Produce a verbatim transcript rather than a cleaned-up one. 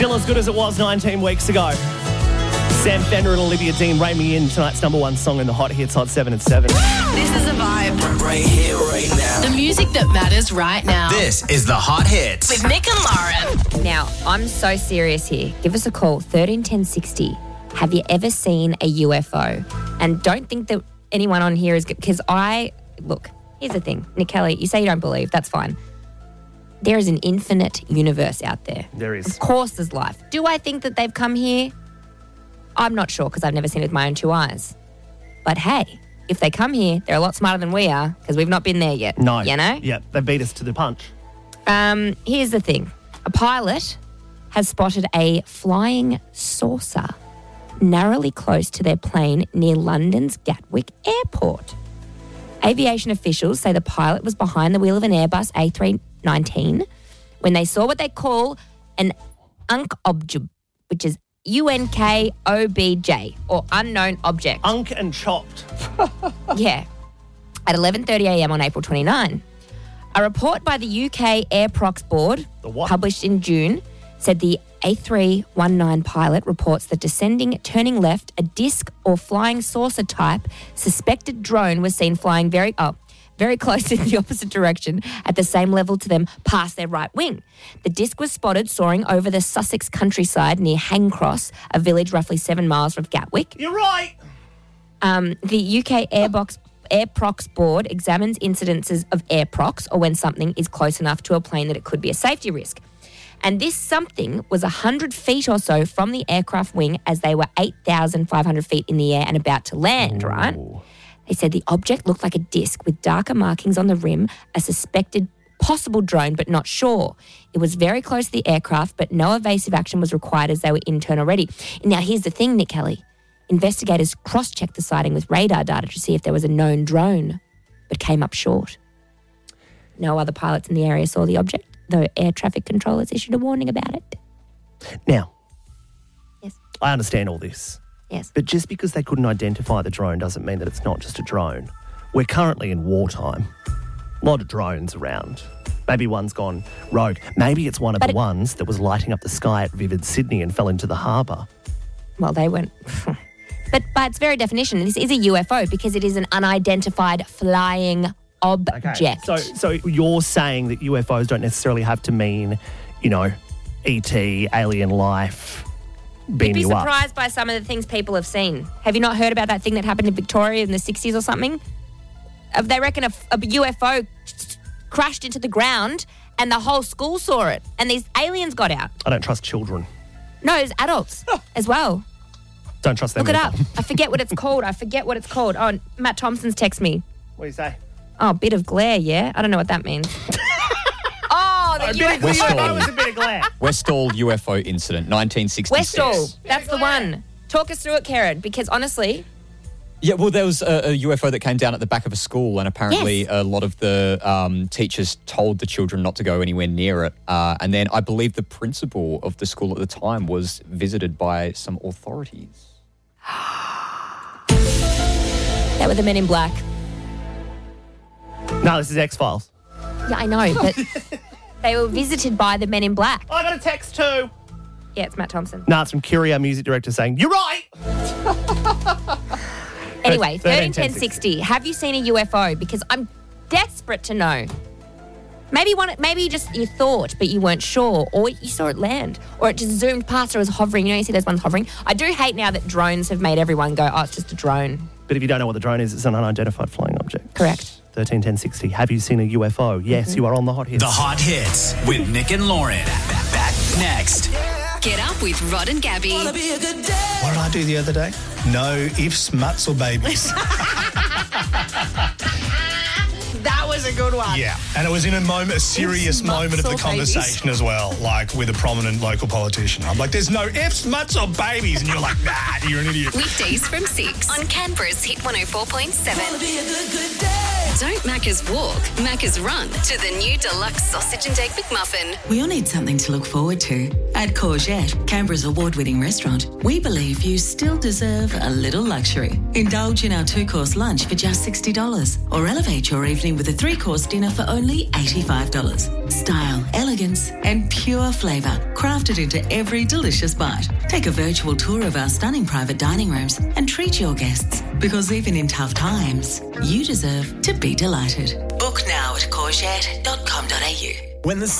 Still as good as it was nineteen weeks ago. Sam Fender and Olivia Dean, Rein Me In, tonight's number one song in the Hot Hits, Hot seven and seven. This is a vibe. Right here, right now. The music that matters right now. This is the Hot Hits. With Nick and Lauren. Now, I'm so serious here. Give us a call, thirteen ten sixty. Have you ever seen a U F O? And don't think that anyone on here is... Because I... Look, here's the thing. Nick Kelly, you say you don't believe. That's fine. There is an infinite universe out there. There is. Of course there's life. Do I think that they've come here? I'm not sure because I've never seen it with my own two eyes. But hey, if they come here, they're a lot smarter than we are because we've not been there yet. No. You know? Yeah, they beat us to the punch. Um, here's the thing. A pilot has spotted a flying saucer narrowly close to their plane near London's Gatwick Airport. Aviation officials say the pilot was behind the wheel of an Airbus A three nineteen when they saw what they call an U N C object, which is U N K O B J, or unknown object. Unk and chopped. Yeah. At eleven thirty a.m. on April twenty-ninth. A report by the U K Air Prox Board, The what? published in June, said the A three nineteen pilot reports that descending, turning left, a disc or flying saucer type suspected drone was seen flying very oh, very close in the opposite direction at the same level to them past their right wing. The disc was spotted soaring over the Sussex countryside near Hangcross, a village roughly seven miles from Gatwick. You're right. Um, the U K Airbox, Air Prox Board examines incidences of air prox, or when something is close enough to a plane that it could be a safety risk. And this something was one hundred feet or so from the aircraft wing as they were eight thousand five hundred feet in the air and about to land, right? They said the object looked like a disc with darker markings on the rim, a suspected possible drone, but not sure. It was very close to the aircraft, but no evasive action was required as they were internal ready. And now here's the thing, Nick Kelly. Investigators cross-checked the sighting with radar data to see if there was a known drone, but came up short. No other pilots in the area saw the object, though air traffic controllers issued a warning about it. Now, Yes. I understand all this. Yes. But just because they couldn't identify the drone doesn't mean that it's not just a drone. We're currently in wartime. A lot of drones around. Maybe one's gone rogue. Maybe it's one of But the it- ones that was lighting up the sky at Vivid Sydney and fell into the harbour. Well, they went... but by its very definition, this is a U F O because it is an unidentified flying object. So, so you're saying that U F Os don't necessarily have to mean, you know, E T, alien life, beam You'd be you up. surprised by some of the things people have seen. Have you not heard about that thing that happened in Victoria in the sixties or something? Uh, They reckon a, a U F O crashed into the ground and the whole school saw it and these aliens got out. I don't trust children. No, it's adults as well. Don't trust them. Look it up. either. I forget what it's called. I forget what it's called. Oh, Matt Thompson's text me. What do you say? Oh, a bit of glare, yeah? I don't know what that means. oh, the U F O. Westall. That was a bit of glare. Westall U F O incident, nineteen sixty-six. Westall. That's the one. Talk us through it, Karen, because honestly, Yeah, well, there was a, a U F O that came down at the back of a school, and apparently Yes. a lot of the um, teachers told the children not to go anywhere near it. Uh, and then I believe the principal of the school at the time was visited by some authorities. they were the Men in Black. No, this is X-Files. Yeah, I know, but they were visited by the Men in Black. I got a text too. Yeah, it's Matt Thompson. No, it's from Kyria, music director, saying, you're right. Anyway, thirteen thirteen ten sixty. Have you seen a U F O? Because I'm desperate to know. Maybe one. Maybe just you thought, but you weren't sure, or you saw it land, or it just zoomed past, or it was hovering. You know, you see those ones hovering. I do hate now that drones have made everyone go, "Oh, it's just a drone." But if you don't know what the drone is, it's an unidentified flying object. Correct. thirteen ten sixty. Have you seen a U F O? Yes, Mm-hmm. you are on the Hot Hits. The Hot Hits with Nick and Lauren. Back, back next. Get up with Rod and Gabby. What did I do the other day? No ifs, muts or babies. That was a good one. Yeah, and it was in a moment, a serious Ifs, moment of muts the or babies? conversation as well, like with a prominent local politician. I'm like, there's no ifs, muts or babies. And you're like, nah, you're an idiot. Weekdays from six on Canberra's Hit one oh four point seven. Don't Macca's walk, Macca's run to the new deluxe sausage and egg McMuffin. We all need something to look forward to. At Courgette, Canberra's award-winning restaurant, we believe you still deserve a little luxury. Indulge in our two-course lunch for just sixty dollars or elevate your evening with a three-course dinner for only eighty-five dollars. Style, elegance and pure flavour crafted into every delicious bite. Take a virtual tour of our stunning private dining rooms and treat your guests, because even in tough times, you deserve to be delighted. Book now at courgette dot com dot a u. When the